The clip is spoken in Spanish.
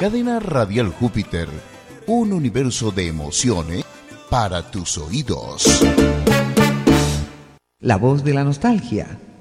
Cadena Radial Júpiter, un universo de emociones para tus oídos. La voz de la nostalgia.